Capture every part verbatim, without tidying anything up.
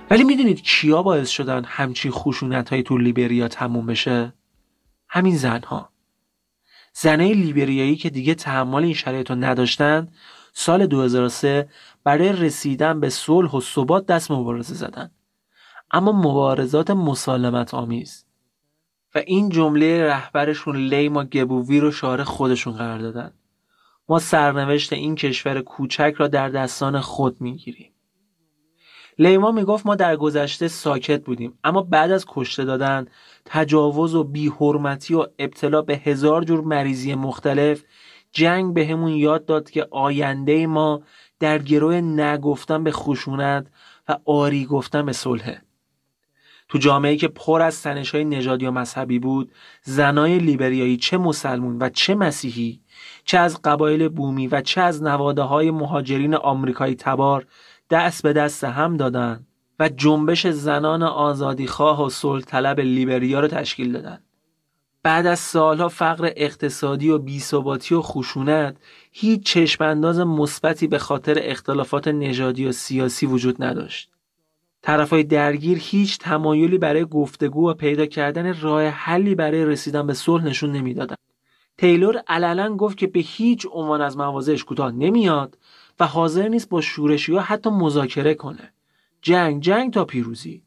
ولی میدونید کیا باعث شدن همچین خشونت‌هایی تو لیبریا تموم بشه؟ همین زنها. زنای لیبریایی که دیگه تحمل این شرایط رو نداشتن، سال دو هزار و سه برای رسیدن به صلح و ثبات دست مبارزه زدن. اما مبارزات مسالمت آمیز. و این جمله رهبرشون لیما گبووی رو شعار خودشون قرار دادن: ما سرنوشت این کشور کوچک را در دستان خود میگیریم. لیما میگفت ما در گذشته ساکت بودیم، اما بعد از کشته دادن، تجاوز و بی‌حرمتی و ابتلا به هزار جور مریضی مختلف، جنگ به همون یاد داد که آینده ما در گروه نگفتن به خشونت و آری گفتن به صلحه. تو جامعه‌ای که پر از تنش‌های نژادی و مذهبی بود، زنای لیبریایی چه مسلمون و چه مسیحی، چه از قبایل بومی و چه از نواده‌های مهاجرین آمریکایی تبار دست به دست هم دادن و جنبش زنان آزادیخواه و صلح طلب لیبریا رو تشکیل دادن. بعد از سالها فقر اقتصادی و بی‌ثباتی و خشونت، هیچ چشم‌انداز مثبتی به خاطر اختلافات نژادی و سیاسی وجود نداشت. طرفای درگیر هیچ تمایلی برای گفتگو و پیدا کردن راه حلی برای رسیدن به صلح نشون نمیدادن. تیلور علنا گفت که به هیچ عنوان از مواضعش کوتاه نمیاد و حاضر نیست با شورشی‌ها حتی مذاکره کنه. جنگ جنگ تا پیروزی.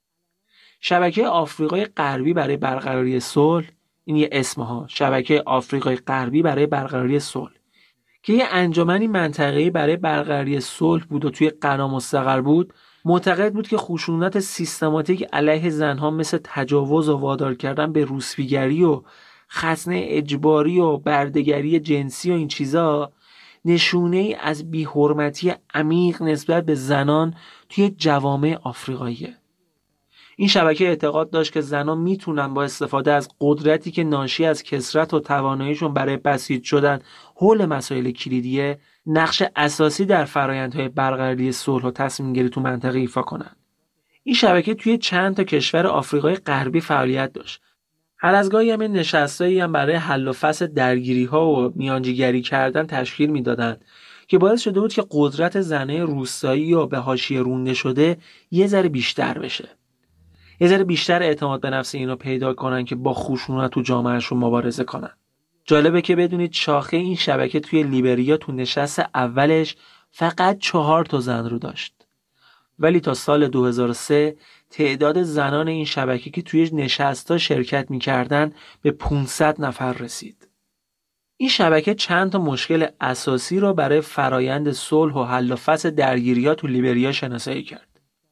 شبکه آفریقای غربی برای برقراری صلح، این یه اسمها، شبکه آفریقای غربی برای برقراری صلح، که یه انجمنی منطقه‌ای برای برقراری صلح بود و توی غنا مستقر بود، معتقد بود که خشونت سیستماتیک علیه زنها مثل تجاوز و وادار کردن به روسپیگری و ختنه اجباری و برده‌گری جنسی و این چیزا نشونه ای از بی‌حرمتی عمیق نسبت به زنان توی جوامع آفریقاییه. این شبکه اعتقاد داشت که زنان میتونن با استفاده از قدرتی که ناشی از کثرت و تواناییشون برای بسیج شدن حول مسائل کلیدیه، نقش اساسی در فرآیندهای برقراری صلح و تصمیم گیری تو منطقه ایفا کنن. این شبکه توی چند تا کشور آفریقای غربی فعالیت داشت. هر از گاهی هم نشستایی هم برای حل و فصل درگیری‌ها و میانجیگری کردن تشکیل میدادن که باعث شده بود که قدرت زنای روستایی و به حاشیه رونده شده یه ذره بیشتر بشه. یه ذره بیشتر اعتماد به نفس اینو پیدا کنن که با خشونت تو جامعهشون مبارزه کنن. جالبه که بدونید شاخه این شبکه توی لیبریا تو نشست اولش فقط چهار تا زن رو داشت. ولی تا سال دو هزار و سه تعداد زنان این شبکه که توی نشست‌ها شرکت می‌کردن به پانصد نفر رسید. این شبکه چند تا مشکل اساسی رو برای فرایند صلح و حل و فصل درگیری‌ها تو لیبریا شناسایی کرد.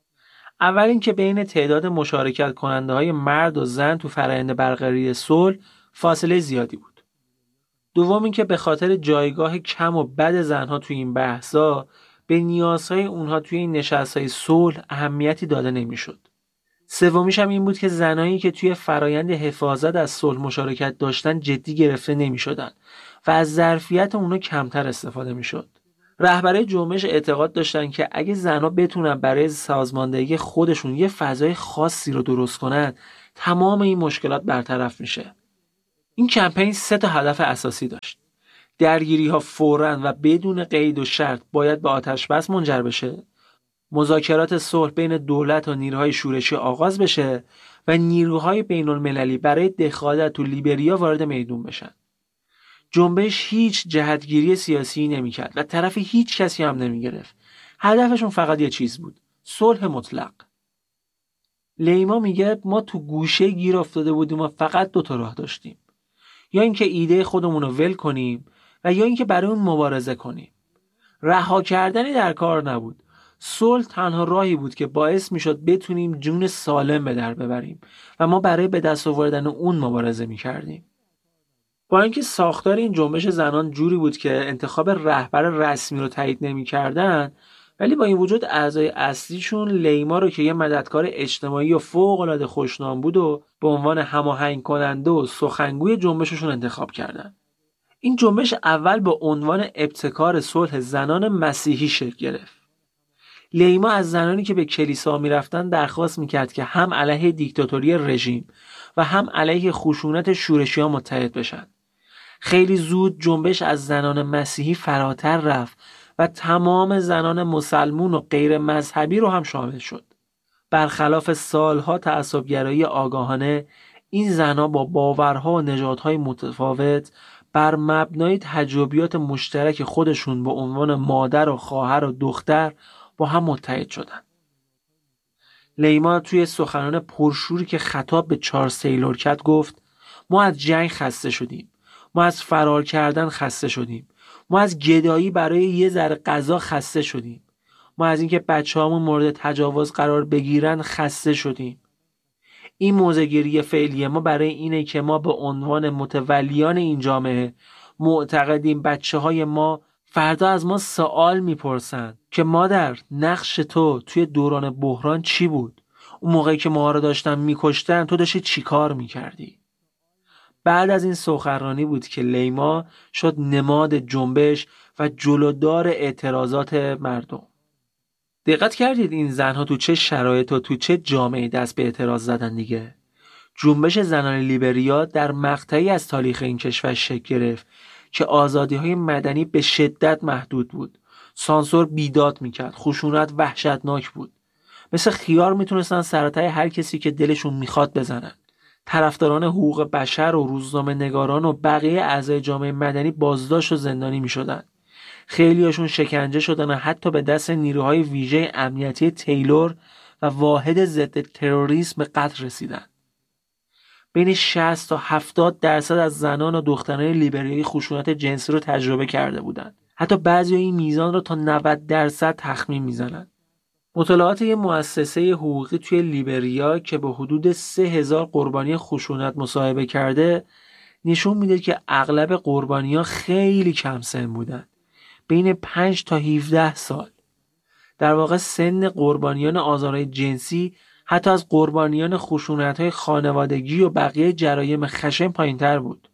اول اینکه بین تعداد مشارکت کننده های مرد و زن تو فرآیند برقراری صلح فاصله زیادی بود. دوم اینکه به خاطر جایگاه کم و بد زنها توی این بحثا به نیازهای اونها توی این نشست‌های صلح اهمیتی داده نمیشد. سومیش هم این بود که زنایی که توی فرآیند حفاظت از صلح مشارکت داشتن جدی گرفته نمیشدن و از ظرفیت اونها کمتر استفاده میشد. رهبرای جنبش اعتقاد داشتن که اگه زنها بتونن برای سازماندهی خودشون یه فضای خاصی رو درست کنن، تمام این مشکلات برطرف میشه. این کمپین سه تا هدف اساسی داشت. درگیری‌ها فوراً و بدون قید و شرط باید به آتش بس منجر بشه. مذاکرات صلح بین دولت و نیروهای شورشی آغاز بشه و نیروهای بین‌المللی برای دخالت تو لیبریا وارد میدون بشن. جنبش هیچ جهتگیری سیاسی نمی‌کرد و طرف هیچ کسی هم نمی‌گرفت. هدفشون فقط یه چیز بود: صلح مطلق. لیما میگه ما تو گوشه گیر افتاده بودیم و فقط دو تا راه داشتیم. یا اینکه ایده خودمون رو ول کنیم و یا اینکه برای اون مبارزه کنیم. رها کردنی در کار نبود. صلح تنها راهی بود که باعث میشد بتونیم جون سالم به در ببریم و ما برای به دست آوردن اون مبارزه می‌کردیم. با اینکه ساختار این جنبش زنان جوری بود که انتخاب رهبر رسمی رو تایید نمی‌کردن، ولی با این وجود اعضای اصلیشون لیما رو که یه مددکار اجتماعی و فوق‌العاده خوشنام بود و به عنوان هماهنگ کننده و سخنگوی جنبششون انتخاب کردن. این جنبش اول با عنوان ابتکار صلح زنان مسیحی شکل گرفت. لیما از زنانی که به کلیسا می‌رفتن درخواست می‌کرد که هم علیه دیکتاتوری رژیم و هم علیه خشونت شورشی‌ها متحد بشن. خیلی زود جنبش از زنان مسیحی فراتر رفت و تمام زنان مسلمون و غیر مذهبی رو هم شامل شد. برخلاف سالها تعصبگرایی آگاهانه، این زنها با باورها و نژادهای متفاوت بر مبنای تجربیات مشترک خودشون به عنوان مادر و خواهر و دختر با هم متحد شدن. لیما توی سخنان پرشوری که خطاب به چارلز تیلور کرد گفت: ما از جنگ خسته شدیم. ما از فرار کردن خسته شدیم. ما از گدایی برای یه ذره غذا خسته شدیم. ما از اینکه بچه‌هامون مورد تجاوز قرار بگیرن خسته شدیم. این موضع‌گیری فعلی ما برای اینه که ما به عنوان متولیان این جامعه معتقدیم بچه‌های ما فردا از ما سوال میپرسن که مادر، نقش تو توی دوران بحران چی بود؟ اون موقعی که ما رو داشتن میکشتن تو داشتی چی کار میکردی؟ بعد از این سخنرانی بود که لیما شد نماد جنبش و جلودار اعتراضات مردم. دقت کردید این زنها تو چه شرایط و تو چه جامعه دست به اعتراض زدن دیگه؟ جنبش زنان لیبریا در مقطعی از تاریخ این کشور شکل گرفت که آزادی‌های مدنی به شدت محدود بود. سانسور بیداد میکرد، خشونت وحشتناک بود. مثل خیار میتونستن سرتای هر کسی که دلشون میخواد بزنن. طرفداران حقوق بشر و روزنامه نگاران و بقیه اعضای جامعه مدنی بازداشت و زندانی میشدن. خیلیاشون شکنجه شدن و حتی به دست نیروهای ویژه امنیتی تیلور و واحد ضد تروریسم به قتل رسیدن. بین شصت تا هفتاد درصد از زنان و دختران لیبریایی خشونت جنسی رو تجربه کرده بودند. حتی بعضی این میزان رو تا نود درصد تخمین میزنند. مطالعات یک مؤسسه حقوقی توی لیبریا که به حدود سه هزار قربانی خشونت مصاحبه کرده نشون میده که اغلب قربانی‌ها خیلی کم سن بودن. بین پنج تا هفده سال. در واقع سن قربانیان آزارهای جنسی حتی از قربانیان خشونت‌های خانوادگی و بقیه جرایم خشن پایین‌تر بود.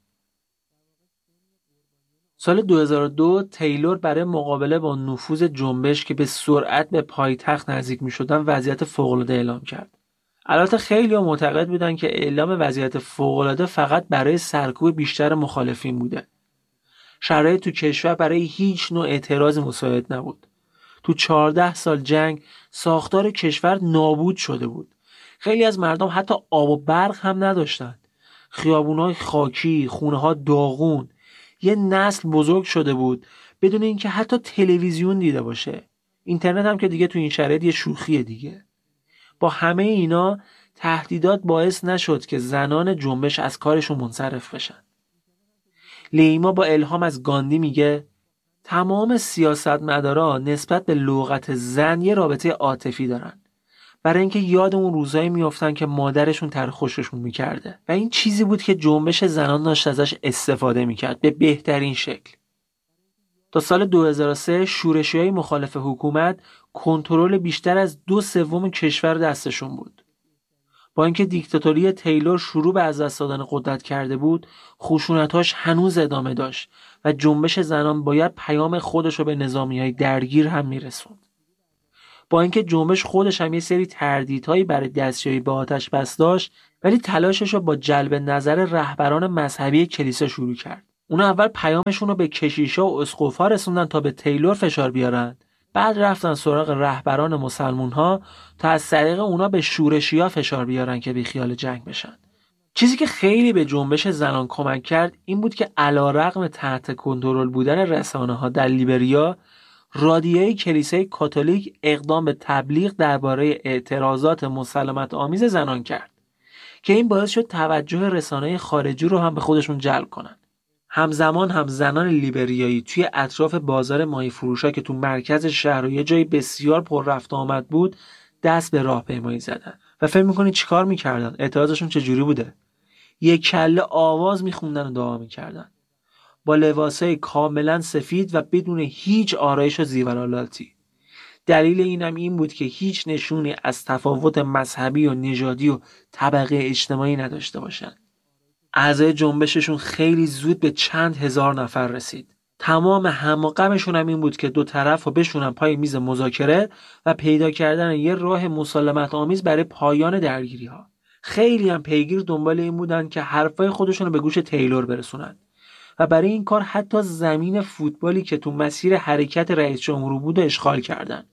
سال دو هزار و دو تیلور برای مقابله با نفوذ جنبش که به سرعت به پایتخت نزدیک می‌شدن وضعیت فوق‌العاده اعلام کرد. البته خیلی‌ها معتقد بودند که اعلام وضعیت فوق‌العاده فقط برای سرکوب بیشتر مخالفین بوده. شرایط تو کشور برای هیچ نوع اعتراضی مساعد نبود. تو چهارده سال جنگ ساختار کشور نابود شده بود. خیلی از مردم حتی آب و برق هم نداشتند. خیابون‌های خاکی، خونه‌ها داغون. یه نسل بزرگ شده بود بدون اینکه حتی تلویزیون دیده باشه. اینترنت هم که دیگه تو این شرایط یه شوخیه دیگه. با همه اینا تهدیدات باعث نشد که زنان جنبش از کارشون منصرف بشن. لیما با الهام از گاندی میگه تمام سیاستمدارا نسبت به لغت زن یه رابطه عاطفی دارن. برای اینکه یاد اون روزایی میافتن که مادرشون ترخوششون میکرده و این چیزی بود که جنبش زنان داشت ازش استفاده میکرد به بهترین شکل. تا سال دو هزار و سه شورشیای مخالف حکومت کنترل بیشتر از دو سوم کشور دستشون بود. با اینکه دیکتاتوری تیلور شروع به از دست دادن قدرت کرده بود، خشونتاش هنوز ادامه داشت و جنبش زنان باید پیام خودش رو به نظامیای درگیر هم میرسوند. با اینکه جنبش خودش هم یه سری تردیدهایی برای دستیابی به آتش بس داشت، ولی تلاشش رو با جلب نظر رهبران مذهبی کلیسا شروع کرد. اونا اول پیامشون رو به کشیشا و اسقف‌ها رسوندن تا به تیلور فشار بیارن. بعد رفتن سراغ رهبران مسلمون‌ها تا از طریق اونا به شورشی‌ها فشار بیارن که بی خیال جنگ بشن. چیزی که خیلی به جنبش زنان کمک کرد این بود که علیرغم تحت کنترل بودن رسانه‌ها در لیبریا، رادیوی کلیسای کاتولیک اقدام به تبلیغ درباره اعتراضات مسالمت آمیز زنان کرد که این باعث شد توجه رسانه‌های خارجی رو هم به خودشون جلب کنن. همزمان هم زنان لیبریایی توی اطراف بازار ماهی فروشا که تو مرکز شهر و یه جای بسیار پر رفت آمد بود دست به راهپیمایی زدن. و فکر می‌کنید چیکار می‌کردن؟ اعتراضشون چجوری بوده؟ یک کله آواز می‌خوندن و دعا می‌کردن. با لباسای کاملا سفید و بدون هیچ آرایش و زیورالاتی. دلیل اینم این بود که هیچ نشونی از تفاوت مذهبی و نژادی و طبقه اجتماعی نداشته باشن. اعضای جنبششون خیلی زود به چند هزار نفر رسید. تمام هم و غمشون هم این بود که دو طرف رو بشونن پای میز مذاکره و پیدا کردن یه راه مسالمت آمیز برای پایان درگیری ها. خیلی هم پیگیر دنبال این بودن که حرفای خودشون رو به گوش تیلور برسونن و برای این کار حتی زمین فوتبالی که تو مسیر حرکت رئیس جمهور بود اشغال کردن.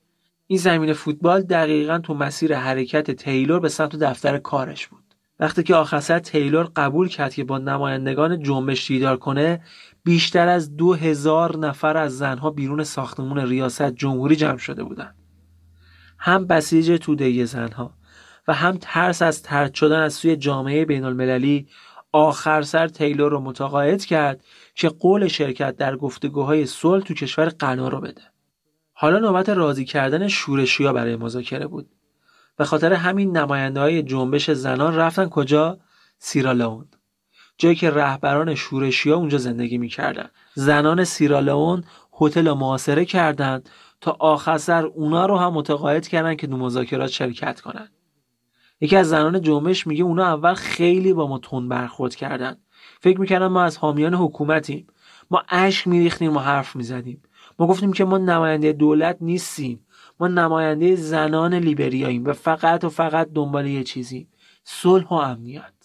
این زمین فوتبال دقیقاً تو مسیر حرکت تیلور به سمت دفتر کارش بود. وقتی که آخر سر تیلور قبول کرد که با نمایندگان جنبش دیدار کنه، بیشتر از دو هزار نفر از زنها بیرون ساختمان ریاست جمهوری جمع شده بودند. هم بسیج توده زنها و هم ترس از طرد شدن از سوی جامعه بین المللی آخر سر تیلور رو متقاعد کرد که قول شرکت در گفتگوهای صلح تو کشور غنا رو بده. حالا نوبت راضی کردن شورشی‌ها برای مذاکره بود. به خاطر همین نماینده‌های جنبش زنان رفتن کجا؟ سیرالئون. جایی که رهبران شورشی‌ها اونجا زندگی می‌کردن. زنان سیرالئون هتل محاصره کردند تا آخر سر اونا رو هم متقاعد کردن که تو مذاکرات شرکت کنن. یکی از زنان جنبش میگه اونا اول خیلی با ما تند برخورد کردن. فکر می‌کردن ما از حامیان حکومتیم. ما اشک می‌ریختیم و حرف می‌زدیم. ما گفتیم که ما نماینده دولت نیستیم. ما نماینده زنان لیبریاییم و فقط و فقط دنبال یه چیزی، صلح و امنیت.